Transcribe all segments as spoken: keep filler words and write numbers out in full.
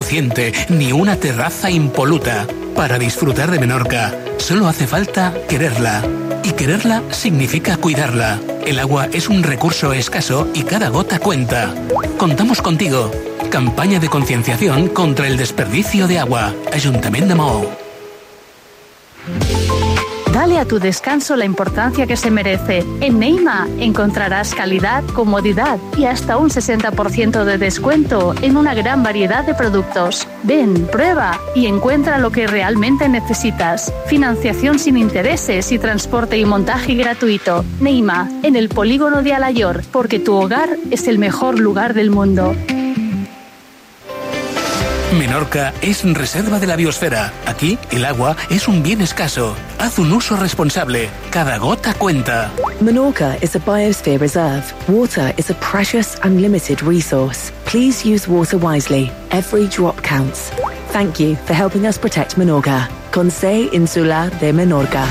reluciente ni una terraza impoluta. Para disfrutar de Menorca, solo hace falta quererla. Y quererla significa cuidarla. El agua es un recurso escaso y cada gota cuenta. Contamos contigo. Campaña de concienciación contra el desperdicio de agua. Ayuntamiento de Maó. Dale a tu descanso la importancia que se merece. En Neima encontrarás calidad, comodidad y hasta un sesenta por ciento de descuento en una gran variedad de productos. Ven, prueba y encuentra lo que realmente necesitas. Financiación sin intereses y transporte y montaje gratuito. Neima, en el polígono de Alayor, porque tu hogar es el mejor lugar del mundo. Menorca es reserva de la biosfera. Aquí, el agua es un bien escaso. Haz un uso responsable. Cada gota cuenta. Menorca is a biosphere reserve. Water is a precious and limited resource. Please use water wisely. Every drop counts. Thank you for helping us protect Menorca. Consell Insular de Menorca.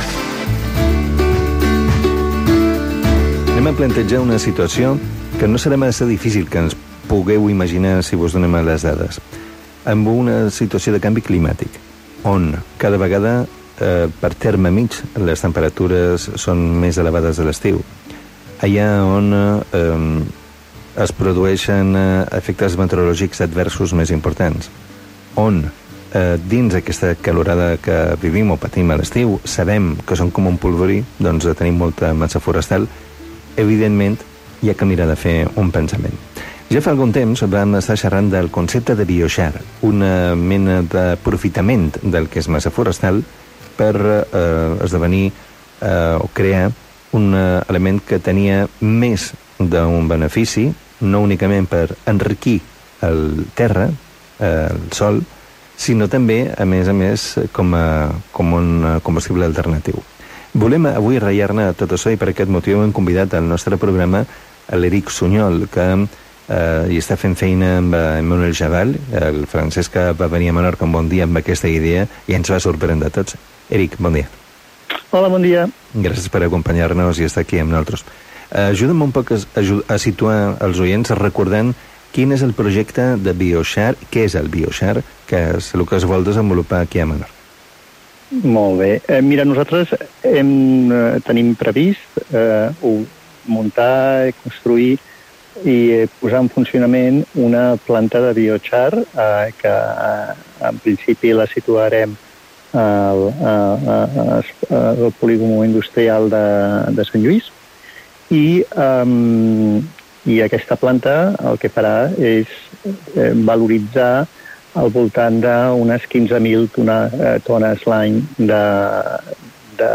Anem a plantejar una situació que no serà massa difícil que ens pugueu imaginar si vos donem les dades. Amb una situació de canvi climàtic, on cada vegada, eh, per terme mig, les temperatures són més elevades a l'estiu. Allà on eh, es produeixen eh, efectes meteorològics adversos més importants. On, eh, dins aquesta calorada que vivim o patim a l'estiu, sabem que són com un polvorí, doncs tenim molta massa forestal, evidentment hi ha que mirar de fer un pensament. Ja fa algun temps vam estar xerrant del concepte de biochar, una mena d'aprofitament del que és massa forestal per eh, esdevenir eh, o crear un element que tenia més d'un benefici, no únicament per enriquir el terra, eh, el sol, sinó també, a més a més, com, a, com un combustible alternatiu. Volem avui ratllar-ne tot això i per aquest motiu hem convidat al nostre programa a l'Eric Sunyol, que Uh, i està fent feina amb uh, Emmanuel Jabal, el francès que va venir a Menorca un bon dia amb aquesta idea i ens va sorprendre a tots. Eric, bon dia. Hola, bon dia. Gràcies per acompanyar-nos i estar aquí amb nosaltres. Uh, ajuda'm un poc a, a situar els oients recordant quin és el projecte de Biochar, què és el Biochar, que és el que es vol desenvolupar aquí a Menorca. Molt bé. Eh, mira, nosaltres hem, eh, tenim previst eh, muntar, construir i posar en funcionament una planta de biochar eh, que eh, en principi la situarem al, al, al polígon industrial de, de Sant Lluís i, um, i aquesta planta el que farà és eh, valoritzar al voltant d'unes quinze mil tones l'any de, de,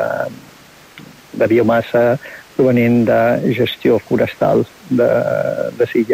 de biomassa provenint de gestió forestal de, de Silla.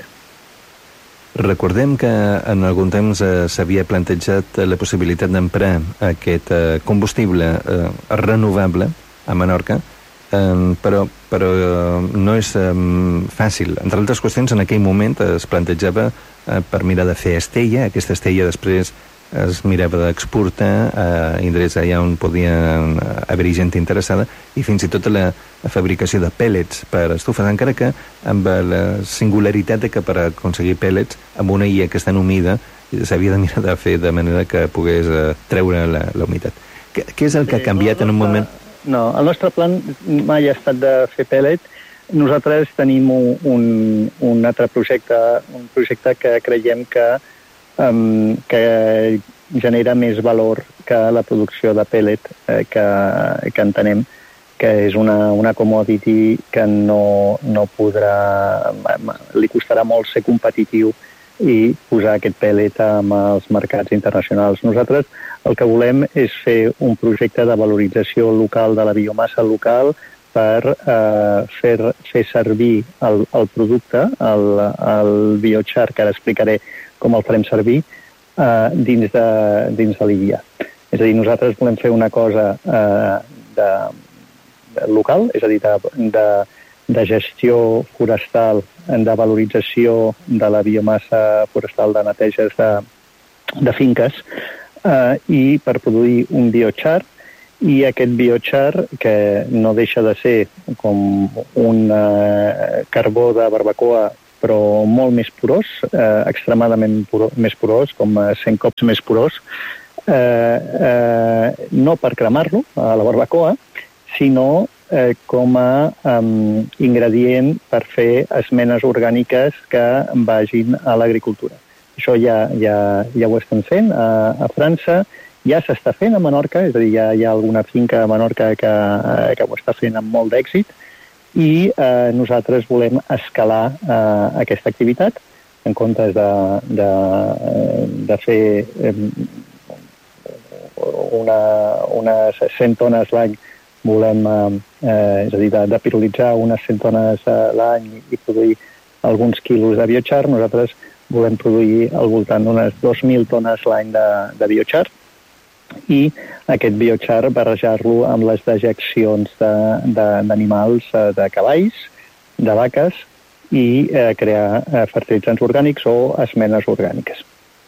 Recordem que en algun temps eh, s'havia plantejat la possibilitat d'emprar aquest eh, combustible eh, renovable a Menorca, eh, però, però eh, no és eh, fàcil. Entre altres qüestions, en aquell moment es plantejava eh, per mirar de fer estella. Aquesta estella després es mirava d'exportar a indrets allà on podia haver-hi gent interessada i fins i tot la, la fabricació de pèl·lets per estufes, encara que amb la singularitat de que per aconseguir pèl·lets amb una illa que és tan humida s'havia de mirar de fer de manera que pogués uh, treure la, la humitat. Què, què és el que ha canviat en un moment? No, el nostre plan mai ha estat de fer pèl·let. Nosaltres tenim un, un, un altre projecte, un projecte que creiem que Um, que genera més valor que la producció de pèl·let eh, que, que entenem que és una, una commodity que no, no podrà, li costarà molt ser competitiu i posar aquest pèl·let amb els mercats internacionals. Nosaltres el que volem és fer un projecte de valorització local de la biomassa local per eh, fer, fer servir el, el producte, el, el biochar, que ara explicaré com el farem servir, eh, dins de, dins de l'illa. És a dir, nosaltres volem fer una cosa eh, de, de local, és a dir, de, de, de gestió forestal, de valorització de la biomassa forestal de neteges de, de finques, eh, i per produir un biochar, i aquest biochar, que no deixa de ser com un eh, carbó de barbacoa però molt més porós, eh, extremadament puro, més porós, com cent cops més porós, eh, eh, no per cremar-lo a la barbacoa, sinó eh, com a um, ingredient per fer esmenes orgàniques que vagin a l'agricultura. Això ja, ja, ja ho estem fent a, a França, ja s'està fent a Menorca, és a dir, ja hi ha alguna finca a Menorca que, eh, que ho està fent amb molt d'èxit, i eh, nosaltres volem escalar eh, aquesta activitat en comptes de, de, de fer eh, una, unes cent tones l'any, volem eh, és a dir, de, de pirolitzar unes cent tones eh, l'any i produir alguns quilos de biochar. Nosaltres volem produir al voltant d'unes dos mil tones l'any de, de biochar, i aquest biochar barrejar-lo amb les dejeccions d'animals, de, de, de cavalls, de vaques, i eh, crear eh, fertilitzants orgànics o esmenes orgàniques.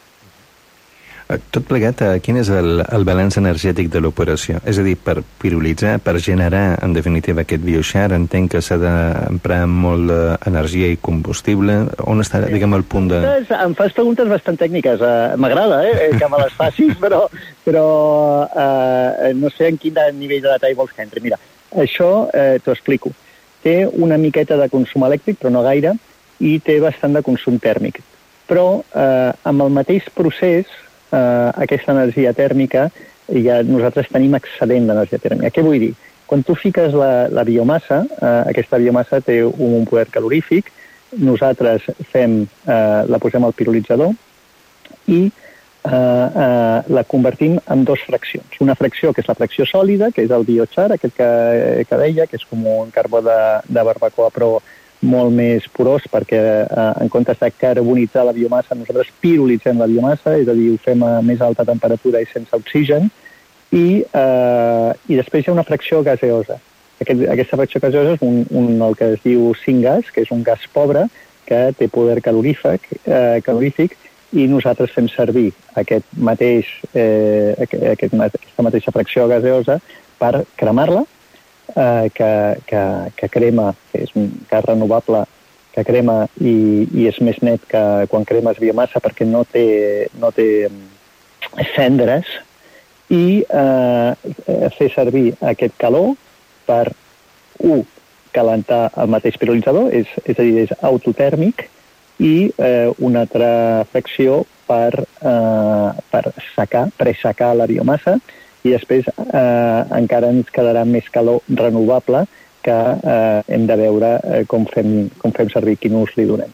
Tot plegat, quin és el, el balanç energètic de l'operació? És a dir, per pirolitzar, per generar, en definitiva, aquest biochar, entenc que s'ha d'emprar molt energia i combustible. On està, diguem, el punt de... Em fas preguntes bastant tècniques. Uh, M'agrada, eh, que me les facis, però, però uh, no sé en quin nivell de detall vols que entri. Mira, això uh, t'ho explico. Té una miqueta de consum elèctric, però no gaire, i té bastant de consum tèrmic. Però uh, amb el mateix procés, Uh, aquesta energia tèrmica, ja nosaltres tenim excedent d'energia tèrmica. Què vull dir? Quan tu fiques la, la biomassa, uh, aquesta biomassa té un, un poder calorífic, nosaltres fem, uh, la posem al pirolitzador i uh, uh, la convertim en dues fraccions. Una fracció que és la fracció sòlida, que és el biochar, aquest que, que deia, que és com un carbó de, de barbacoa, però molt més porós, perquè eh, en comptes de carbonitzar la biomassa, nosaltres pirolitzem la biomassa, és a dir, ho fem a més alta temperatura i sense oxigen, i, eh, i després hi ha una fracció gaseosa. Aquest, aquesta fracció gaseosa és un, un, el que es diu syngas, que és un gas pobre, que té poder calorífic, eh, calorífic, i nosaltres fem servir aquest mateix, eh, aquest, aquesta mateixa fracció gaseosa per cremar-la, Uh, que, que, que crema, que és un gas renovable, que crema i, i és més net que quan cremes biomassa perquè no té, no té cendres, i uh, fer servir aquest calor per, un, calentar el mateix pirolitzador, és, és a dir, és autotèrmic, i uh, una altra fracció per, uh, per secar, presecar la biomassa, i després eh, encara ens quedarà més calor renovable que eh, hem de veure eh, com, fem, com fem servir, quin ús li donem.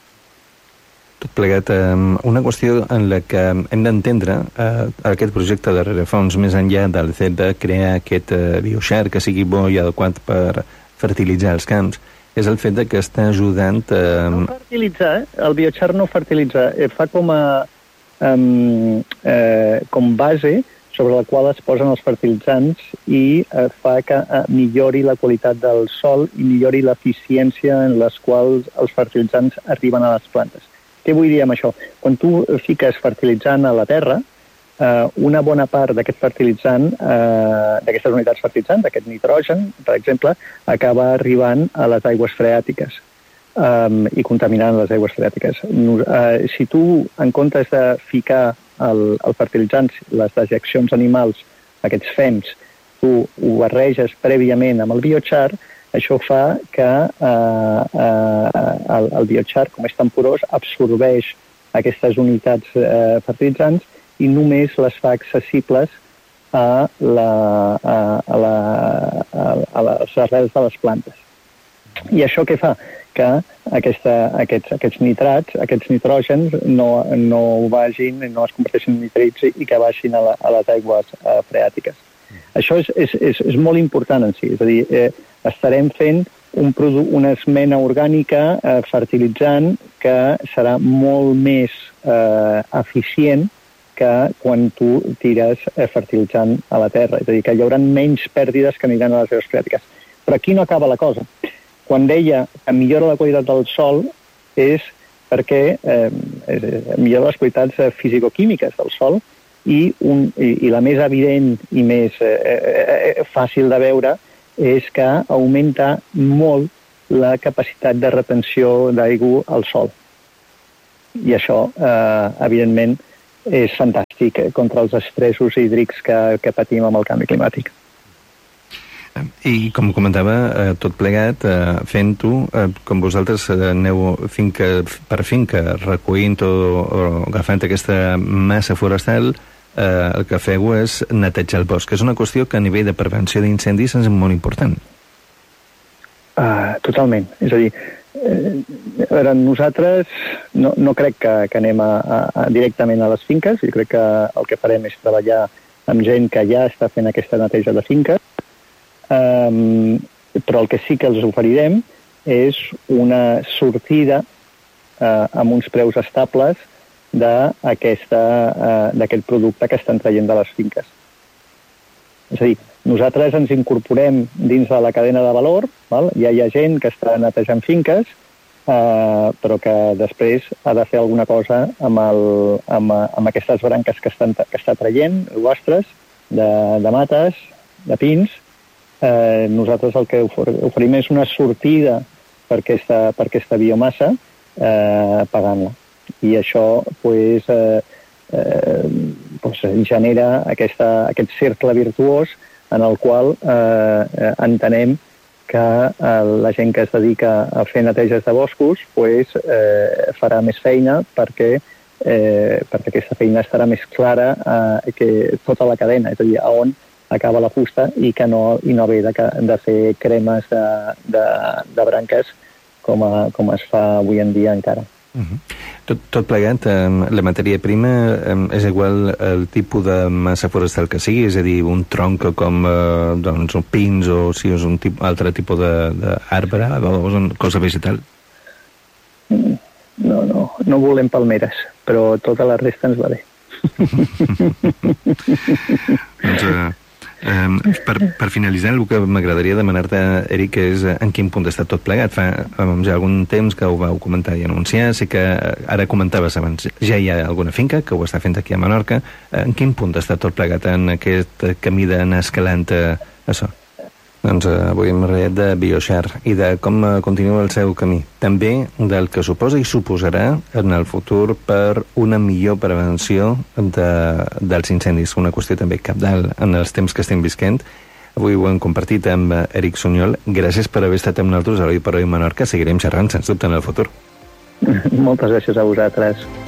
Tot plegat, eh, una qüestió en la que hem d'entendre eh, aquest projecte de rerefons, més enllà del fet de crear aquest eh, biochar que sigui bo i adequat per fertilitzar els camps, és el fet de que està ajudant... Eh... No fertilitzar, eh? El biochar no fertilitza, eh, fa com a um, eh, com base sobre la qual es posen els fertilitzants i eh, fa que eh, millori la qualitat del sòl i millori l'eficiència en les quals els fertilitzants arriben a les plantes. Què vull dir amb això? Quan tu fiques fertilitzant a la terra, eh, una bona part d'aquest fertilitzant, eh, d'aquestes unitats fertilitzants, d'aquest nitrogen, per exemple, acaba arribant a les aigües freàtiques eh, i contaminant les aigües freàtiques. Eh, si tu, en comptes de ficar El, el fertilitzant, les dejeccions animals, aquests fems, tu ho barreges prèviament amb el biochar, això fa que eh, eh, el, el biochar, com és tan porós, absorbeix aquestes unitats eh, fertilitzants i només les fa accessibles a, la, a, a, la, a, a les arrels de les plantes. I això què fa? Que aquesta, aquests, aquests nitrats, aquests nitrògens no, no vagin, no es converteixin en nitrits i que baixin a, la, a les aigües eh, freàtiques. Mm. Això és, és, és, és molt important en si, és a dir, eh, estarem fent un produ- una esmena orgànica eh, fertilitzant que serà molt més eh, eficient que quan tu tires eh, fertilitzant a la terra, és a dir, que hi haurà menys pèrdides que aniran a les aigües freàtiques. Però aquí no acaba la cosa. Quan deia que millora la qualitat del sòl és perquè eh, millora les qualitats fisicoquímiques del sòl i, un, i, i la més evident i més eh, eh, fàcil de veure és que augmenta molt la capacitat de retenció d'aigua al sòl. I això, eh, evidentment, és fantàstic contra els estressos hídrics que, que patim amb el canvi climàtic. I com comentava, eh, tot plegat, eh, fent-ho, eh, com vosaltres aneu finca per finca, recollint o, o agafant aquesta massa forestal, eh, el que feu és netejar el bosc. És una qüestió que a nivell de prevenció d'incendis és molt important. Uh, totalment. És a dir, eh, a veure, nosaltres no, no crec que, que anem a, a, a directament a les finques. Jo crec que el que farem és treballar amb gent que ja està fent aquesta neteja de finques. Um, però el que sí que els oferirem és una sortida uh, amb uns preus estables d'aquest uh, producte que estan traient de les finques. És a dir, nosaltres ens incorporem dins de la cadena de valor, val? Ja hi ha gent que està netejant finques, uh, però que després ha de fer alguna cosa amb, el, amb, amb aquestes branques que, estan, que està traient, guastres, de, de mates, de pins. Eh, nosaltres el que oferim és una sortida per aquesta, per aquesta biomassa eh, pagant-la. I això pues, eh, eh, pues, genera aquesta, aquest cercle virtuós en el qual eh, entenem que eh, la gent que es dedica a fer neteges de boscos pues, eh, farà més feina perquè, eh, perquè aquesta feina estarà més clara eh, que tota la cadena, és a dir, a on acaba la fusta i que no, i no haver de, de fer cremes de, de, de branques com, a, com es fa avui en dia encara. Uh-huh. Tot, tot plegat, eh, la matèria prima eh, és igual el tipus de massa forestal que sigui, és a dir, un tronc com eh, doncs, un pins o si és un tip, altre tipus d'arbre o una cosa vegetal? No, no, no volem palmeres, però tota la resta ens va bé. doncs, eh, Um, per, per finalitzar, el que m'agradaria demanar-te, Eric, és en quin punt està tot plegat. Fa um, ja algun temps que ho vau comentar i anunciar, sé que ara comentaves abans, ja hi ha alguna finca que ho està fent aquí a Menorca. En quin punt està tot plegat en aquest camí d'anar escalant uh, això? Doncs uh, avui hem parlat de Biochar i de com uh, continua el seu camí. També del que suposa i suposarà en el futur per una millor prevenció de, dels incendis. Una qüestió també cabdal en els temps que estem visquent. Avui ho hem compartit amb Eric Sunyol. Gràcies per haver estat amb nosaltres a l'Oi per Oi Menorca. Seguirem xerrant, sens dubte, en el futur. Moltes gràcies a vosaltres.